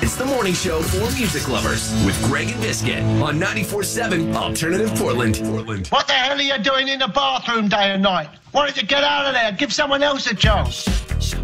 It's the morning show for music lovers with Greg and Biscuit on 94.7 Alternative Portland. What the hell are you doing in the bathroom day and night? Why don't you get out of there? Give someone else a chance.